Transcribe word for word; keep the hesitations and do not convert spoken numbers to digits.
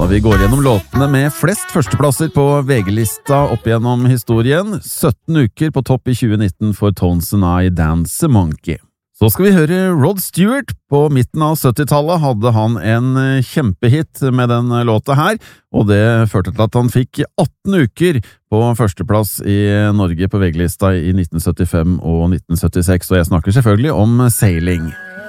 vi går gjennom låtene med flest førsteplasser på V G-lista opp gjennom historien. sytten uker på topp i tjue nitten for Tones and I, Dance a Monkey. Så skal vi høre Rod Stewart. På midten av syttitallet hadde han en kjempehit med den låta her, og det førte til at han fikk atten uker på førsteplass i Norge på V G-lista i nitten syttifem og nitten syttiseks, og jeg snakker selvfølgelig om Sailing.